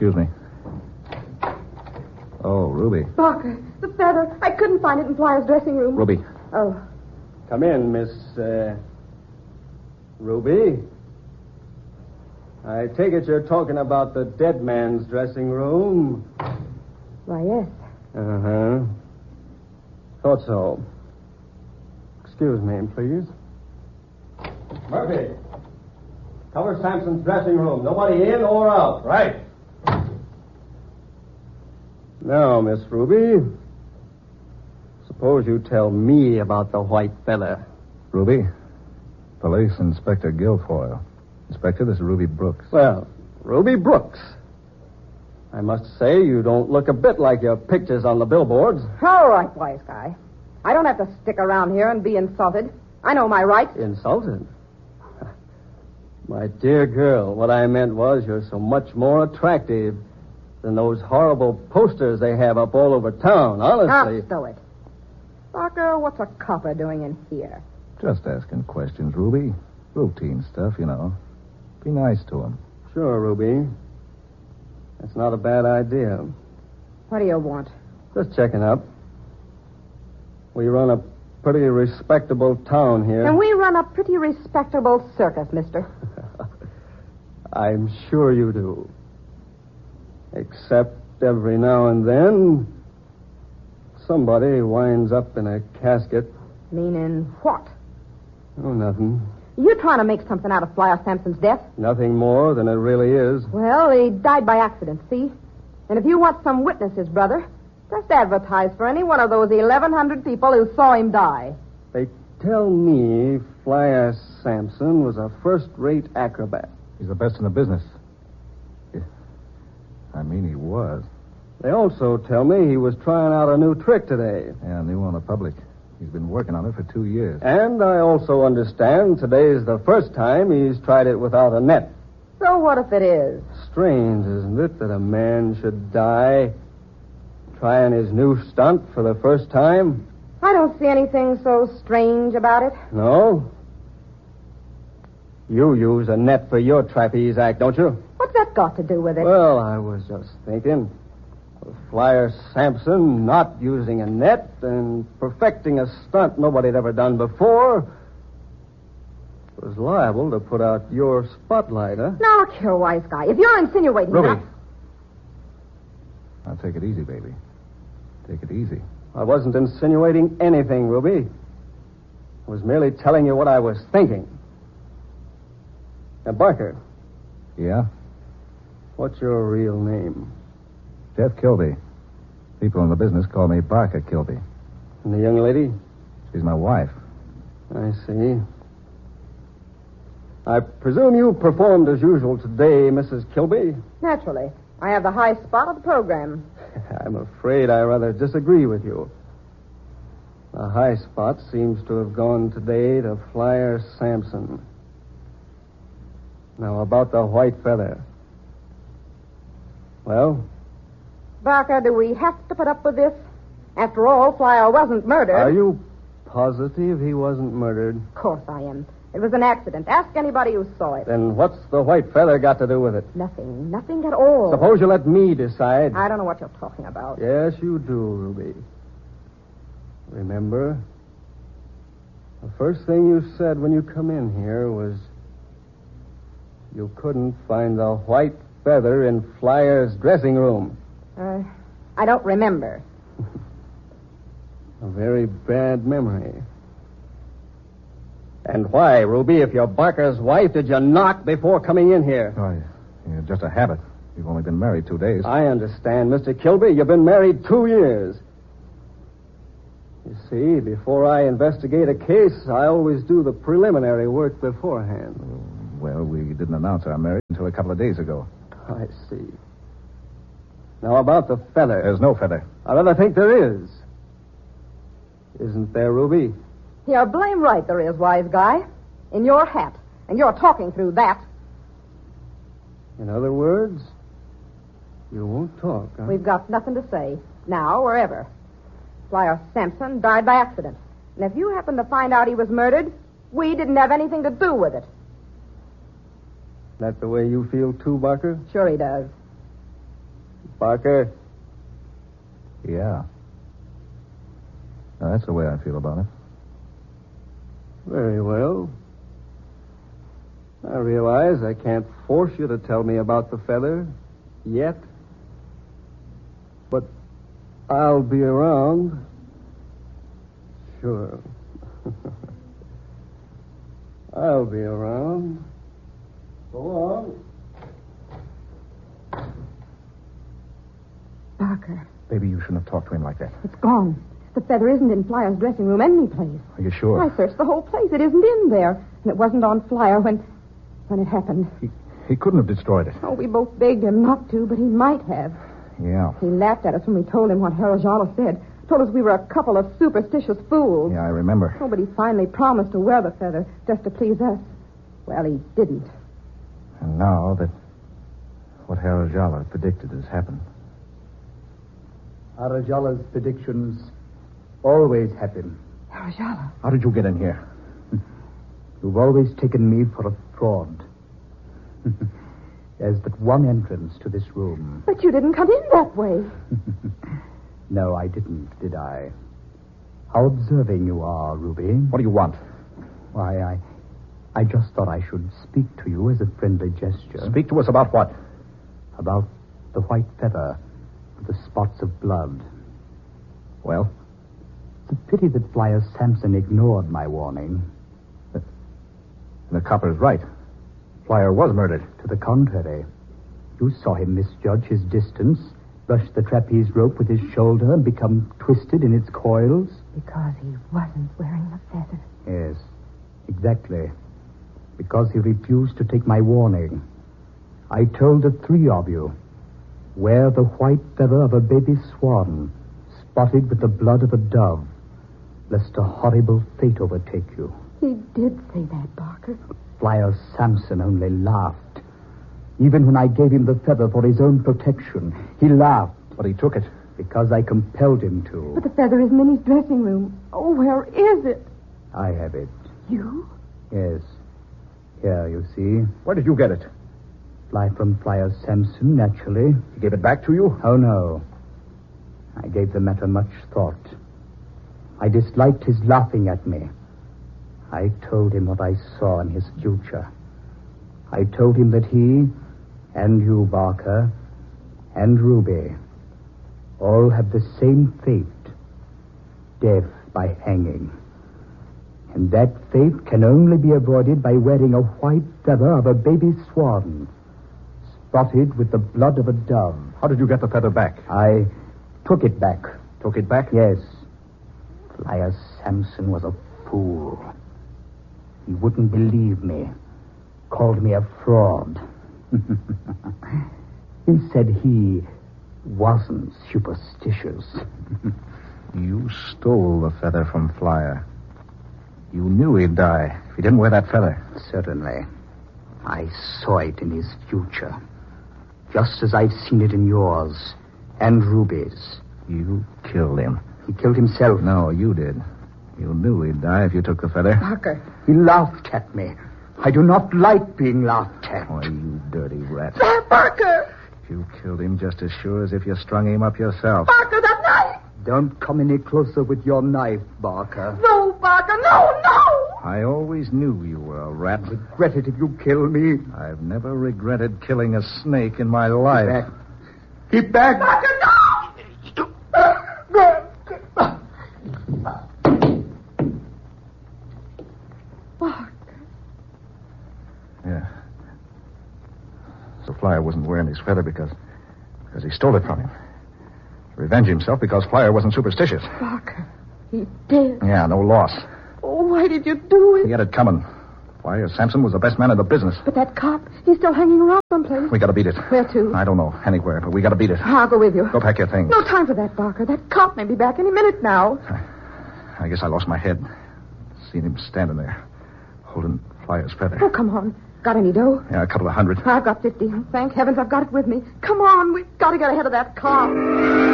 Excuse me. Oh, Ruby. Barker, the feather. I couldn't find it in Flyer's dressing room. Ruby. Oh. Come in, Miss, Ruby. I take it you're talking about the dead man's dressing room. Why, yes. Uh-huh. Thought so. Excuse me, please. Murphy. Cover Sampson's dressing room. Nobody in or out. Right. Now, Miss Ruby, suppose you tell me about the white feather. Ruby. Police Inspector Guilfoyle. Inspector, this is Ruby Brooks. Well, Ruby Brooks. I must say you don't look a bit like your pictures on the billboards. All right, wise guy. I don't have to stick around here and be insulted. I know my rights. Insulted? My dear girl, what I meant was you're so much more attractive than those horrible posters they have up all over town, honestly. Ah, stow it. Barker, what's a copper doing in here? Just asking questions, Ruby. Routine stuff, you know. Be nice to him. Sure, Ruby. That's not a bad idea. What do you want? Just checking up. We run a pretty respectable town here. And we run a pretty respectable circus, mister. I'm sure you do. Except every now and then, somebody winds up in a casket. Meaning what? Oh, nothing. You trying to make something out of Flyer Sampson's death? Nothing more than it really is. Well, he died by accident, see? And if you want some witnesses, brother, just advertise for any one of those 1,100 people who saw him die. They tell me Flyer Sampson was a first-rate acrobat. He's the best in the business. I mean, he was. They also tell me he was trying out a new trick today. Yeah, new on the public. He's been working on it for 2 years. And I also understand today's the first time he's tried it without a net. So what if it is? Strange, isn't it, that a man should die trying his new stunt for the first time? I don't see anything so strange about it. No? You use a net for your trapeze act, don't you? What's that got to do with it? Well, I was just thinking. With Flyer Sampson not using a net and perfecting a stunt nobody had ever done before was liable to put out your spotlight, huh? Now, look here, wise guy. If you're insinuating Ruby. that... Now, take it easy, baby. Take it easy. I wasn't insinuating anything, Ruby. I was merely telling you what I was thinking. Now, Barker, Yeah? what's your real name? Jeff Kilby. People in the business call me Barker Kilby. And the young lady? She's my wife. I see. I presume you performed as usual today, Mrs. Kilby? Naturally. I have the high spot of the program. I'm afraid I rather disagree with you. The high spot seems to have gone today to Flyer Sampson. Now, about the white feather. Well? Barker, do we have to put up with this? After all, Flyer wasn't murdered. Are you positive he wasn't murdered? Of course I am. It was an accident. Ask anybody who saw it. Then what's the white feather got to do with it? Nothing. Nothing at all. Suppose you let me decide. I don't know what you're talking about. Yes, you do, Ruby. Remember, the first thing you said when you come in here was you couldn't find the white feather in Flyer's dressing room. I don't remember. A very bad memory. And why, Ruby, if you're Barker's wife, did you knock before coming in here? Oh, yeah, just a habit. We've only been married 2 days. I understand, Mr. Kilby. You've been married 2 years. You see, before I investigate a case, I always do the preliminary work beforehand. Well, we didn't announce our marriage until a couple of days ago. I see. Now, about the feather. There's no feather. I rather think there is. Isn't there, Ruby? You're blame right there is, wise guy. In your hat. And you're talking through that. In other words, you won't talk, huh? We've got nothing to say. Now or ever. Flyer Sampson died by accident. And if you happen to find out he was murdered, we didn't have anything to do with it. That the way you feel, too, Barker? Sure he does. Parker? Yeah. Now, that's the way I feel about it. Very well. I realize I can't force you to tell me about the feather yet. But I'll be around. Sure. I'll be around. So long. Parker, Baby, you shouldn't have talked to him like that. it's gone. The feather isn't in Flyer's dressing room any place. Are you sure? I searched the whole place. It isn't in there. And it wasn't on Flyer when it happened. He couldn't have destroyed it. Oh, we both begged him not to, but he might have. Yeah. He laughed at us when we told him what Harold said. Told us we were a couple of superstitious fools. Yeah, I remember. Oh, but he finally promised to wear the feather just to please us. Well, he didn't. And now that what Harold predicted has happened. Arajala's predictions always happen. Harold. How did you get in here? You've always taken me for a fraud. There's but one entrance to this room. But you didn't come in that way. No, I didn't, did I? How observing you are, Ruby. What do you want? Why, I just thought I should speak to you as a friendly gesture. Speak to us about what? About the white feather with the spots of blood. Well? It's a pity that Flyer Sampson ignored my warning. The copper's right. Flyer was murdered. To the contrary. You saw him misjudge his distance, rush the trapeze rope with his shoulder, and become twisted in its coils. Because he wasn't wearing the feather. Yes, exactly. Because he refused to take my warning. I told the three of you, wear the white feather of a baby swan, spotted with the blood of a dove, lest a horrible fate overtake you. He did say that, Barker. Flyer Sampson only laughed. Even when I gave him the feather for his own protection, he laughed. But he took it. Because I compelled him to. But the feather isn't in his dressing room. Oh, where is it? I have it. You? Yes. Here, you see. Where did you get it? From Flyer Sampson, naturally. He gave it back to you? Oh, no. I gave the matter much thought. I disliked his laughing at me. I told him what I saw in his future. I told him that he, and you, Barker, and Ruby, all have the same fate, death by hanging. And that fate can only be avoided by wearing a white feather of a baby swan, spotted with the blood of a dove. How did you get the feather back? I took it back. Took it back? Yes. Flyer Sampson was a fool. He wouldn't believe me. Called me a fraud. He said he wasn't superstitious. You stole the feather from Flyer. You knew he'd die if he didn't wear that feather. Certainly. I saw it in his future. Just as I've seen it in yours and Ruby's. You killed him. He killed himself. No, you did. You knew he'd die if you took the feather. Barker. He laughed at me. I do not like being laughed at. Oh, you dirty rat. Barker! You killed him just as sure as if you strung him up yourself. Barker, that knife! Don't come any closer with your knife, Barker. No, Barker, no! I always knew you were a rat. Regret it if you kill me. I've never regretted killing a snake in my life. Keep back. Barker, no! Barker. Yeah. So Flyer wasn't wearing his feather because he stole it from him. To revenge himself because Flyer wasn't superstitious. Barker, he did. Yeah, no loss. Oh, why did you do it? He had it coming. Flyer Sampson was the best man in the business. But that cop, he's still hanging around someplace. We gotta beat it. Where to? I don't know. Anywhere, but we gotta beat it. I'll go with you. Go pack your things. No time for that, Barker. That cop may be back any minute now. I guess I lost my head. Seen him standing there, holding Flyer's feather. Oh, come on. Got any dough? Yeah, a couple of hundred. I've got 50. Thank heavens I've got it with me. Come on, we've got to get ahead of that cop.